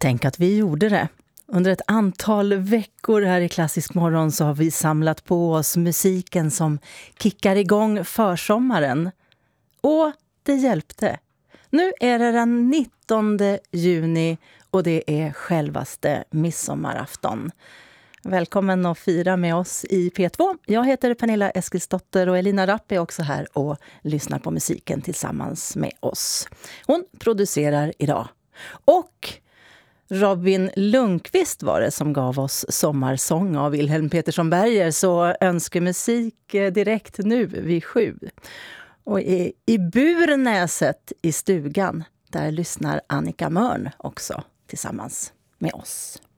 Tänk att vi gjorde det. Under ett antal veckor här i Klassisk morgon så har vi samlat på oss musiken som kickar igång försommaren. Och det hjälpte. Nu är det den 19 juni och det är självaste midsommarafton. Välkommen att fira med oss i P2. Jag heter Pernilla Eskilsdotter och Elina Rapp är också här och lyssnar på musiken tillsammans med oss. Hon producerar idag. Och Robin Lundqvist var det som gav oss Sommarsång av Wilhelm Petersson Berger, så önskemusik direkt nu vid 7. Och i Burnäset i stugan, där lyssnar Annika Mörn också tillsammans med oss.